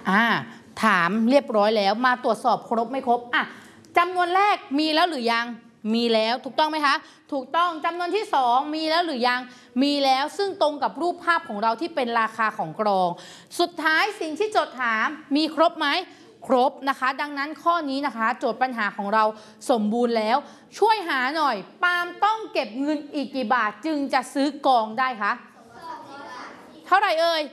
ถามเรียบร้อยแล้วมาตรวจสอบครบไม่ครบจำนวนแรกมีแล้วหรือยังมีแล้วถูกต้องไหมคะถูกต้องจำนวนที่2มีแล้วหรือยังมีแล้วซึ่งตรงกับรูปภาพของเราที่เป็นราคาของกรองสุดท้ายสิ่งที่โจทย์ถามมีครบไหมครบนะคะดังนั้นข้อนี้นะคะโจทย์ปัญหาของเราสมบูรณ์แล้วช่วยหาหน่อยปาล์มต้องเก็บเงินอีกกี่บาทจึงจะซื้อกองได้คะเท่าไหร่เอ่ย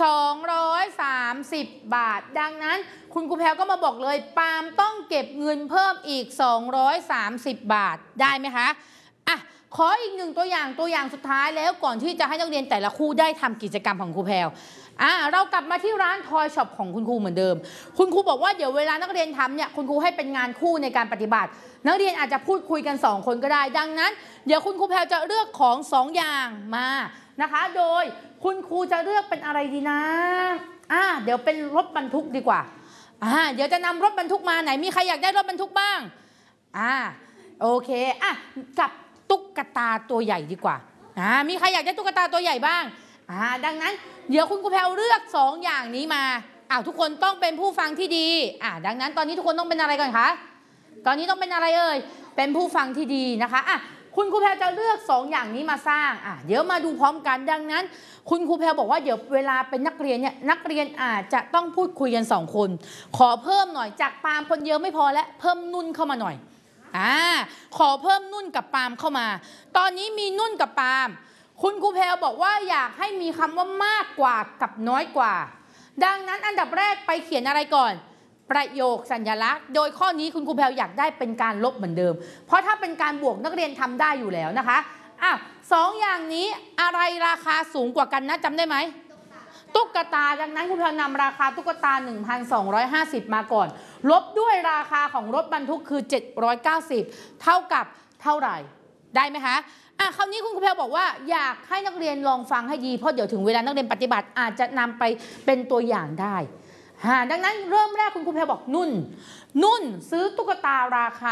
230 บาทดังนั้นคุณครูแพรก็มาบอกเลยปาล์มต้องเก็บเงินเพิ่มอีก230 บาทได้ไหมคะขออีก1ตัวอย่างสุดท้ายแล้วก่อนที่จะให้นักเรียนแต่ละคู่ได้ทำกิจกรรมของครูแพรเรากลับมาที่ร้านทอยช็อปของคุณครูเหมือนเดิมคุณครูบอกว่าเดี๋ยวเวลานักเรียนทำเนี่ยคุณครูให้เป็นงานคู่ในการปฏิบัตินักเรียนอาจจะพูดคุยกัน2คนก็ได้ดังนั้นเดี๋ยวคุณครูแพรจะเลือกของ2อย่างมานะคะโดยคุณครูจะเลือกเป็นอะไรดีนะเดี๋ยวเป็นรถบรรทุกดีกว่าเดี๋ยวจะนำรถบรรทุกมาไหนมีใครอยากได้รถบรรทุกบ้างโอเคจับตุ๊กตาตัวใหญ่ดีกว่ามีใครอยากได้ตุ๊กตาตัวใหญ่บ้างดังนั้นเดี๋ยวคุณครูแพรเลือก2อย่างนี้มาทุกคนต้องเป็นผู้ฟังที่ดีดังนั้นตอนนี้ทุกคนต้องเป็นอะไรก่อนคะตอนนี้ต้องเป็นอะไรเอ่ยเป็นผู้ฟังที่ดีนะคะคุณครูแพรจะเลือก2อย่างนี้มาสร้างเดี๋ยวมาดูพร้อมกันดังนั้นคุณครูแพรบอกว่าเดี๋ยวเวลาเป็นนักเรียนเนี่ยนักเรียนอาจจะต้องพูดคุยกัน2คนขอเพิ่มหน่อยจากปาล์มคนเดียวไม่พอและเพิ่มนุ่นเข้ามาหน่อยขอเพิ่มนุ่นกับปาล์มเข้ามาตอนนี้มีนุ่นกับปาล์มคุณครูแพรบอกว่าอยากให้มีคำว่ามากกว่ากับน้อยกว่าดังนั้นอันดับแรกไปเขียนอะไรก่อนประโยคสัญลักษณ์โดยข้อนี้คุณครูแพรอยากได้เป็นการลบเหมือนเดิมเพราะถ้าเป็นการบวกนักเรียนทำได้อยู่แล้วนะคะ2อย่างนี้อะไรราคาสูงกว่ากันนะจำได้ไหมตุ๊กตาดังนั้นคุณแพรนำราคาตุ๊กตา 1,250 มาก่อนลบด้วยราคาของรถบรรทุกคือ790เท่ากับเท่าไหร่ได้ไหมคะคราวนี้คุณครูแพรบอกว่าอยากให้นักเรียนลองฟังให้ดีเพราะเดี๋ยวถึงเวลานักเรียนปฏิบัติอาจจะนำไปเป็นตัวอย่างได้ดังนั้นเริ่มแรกคุณครูแพรบอกนุ่นซื้อตุ๊กตาราคา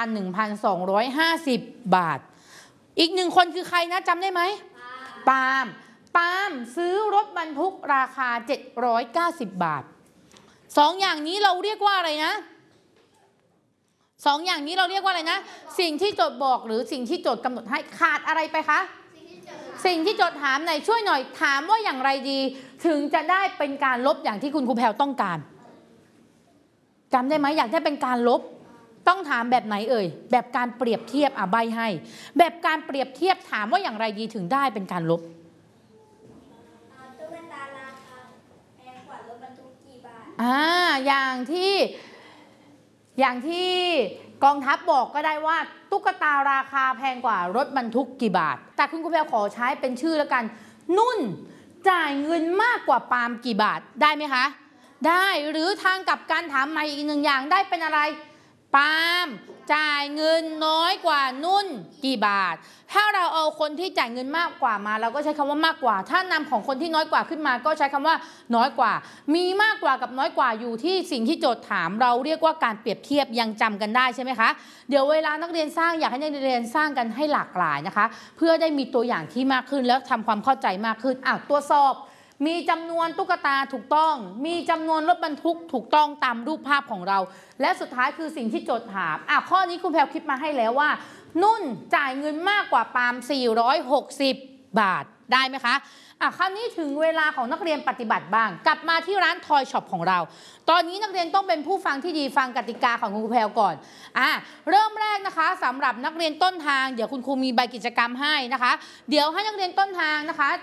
1,250 บาทอีก1คนคือใครนะจำได้ไหมปาล์มซื้อรถบรรทุกราคา790 บาท2อย่างนี้เราเรียกว่าอะไรนะ2อย่างนี้เราเรียกว่าอะไรนะสิ่งที่โจทย์บอกหรือสิ่งที่โจทย์กำหนดให้ขาดอะไรไปคะสิ่งที่โจทย์ถามไหนช่วยหน่อยถามว่าอย่างไรดีถึงจะได้เป็นการลบอย่างที่คุณครูแพรต้องการจำได้ไหมอยากได้เป็นการลบต้องถามแบบไหนเอ่ยแบบการเปรียบเทียบใบให้แบบการเปรียบเทียบถามว่าอย่างไรดีถึงได้เป็นการลบตุ๊กตาราคาแพงกว่ารถบรรทุกกี่บาทอย่างที่กองทัพบอกก็ได้ว่าตุ๊กตาราคาแพงกว่ารถบรรทุกกี่บาทแต่คุณครูแพรขอใช้เป็นชื่อแล้วกันนุ่นจ่ายเงินมากกว่าปาล์มกี่บาทได้ไหมคะได้หรือทางกับการถามใหม่อีก1อย่างได้เป็นอะไรปาล์มจ่ายเงินน้อยกว่านุ่นกี่บาทถ้าเราเอาคนที่จ่ายเงินมากกว่ามาเราก็ใช้คำว่ามากกว่าถ้านำของคนที่น้อยกว่าขึ้นมาก็ใช้คำว่าน้อยกว่ามีมากกว่ากับน้อยกว่าอยู่ที่สิ่งที่โจทย์ถามเราเรียกว่าการเปรียบเทียบยังจำกันได้ใช่ไหมคะเดี๋ยวเวลานักเรียนสร้างอยากให้นักเรียนสร้างกันให้หลากหลายนะคะเพื่อได้มีตัวอย่างที่มากขึ้นแล้วทำความเข้าใจมากขึ้นตรวจสอบมีจำนวนตุ๊กตาถูกต้องมีจำนวนรถบรรทุกถูกต้องตามรูปภาพของเราและสุดท้ายคือสิ่งที่โจทย์ถามข้อนี้คุณแพรคิดมาให้แล้วว่านุ่นจ่ายเงินมากกว่าปาล์ม460 บาทได้ไหมคะคราวนี้ถึงเวลาของนักเรียนปฏิบัติบ้างกลับมาที่ร้านทอยช็อปของเราตอนนี้นักเรียนต้องเป็นผู้ฟังที่ดีฟังกติกาของคุณครูแพรก่อนเริ่มแรกนะคะสำหรับนักเรียนต้นทางเดี๋ยวคุณครูมีใบกิจกรรมให้นะคะเดี๋ยวให้นักเรียนต้นทางนะคะ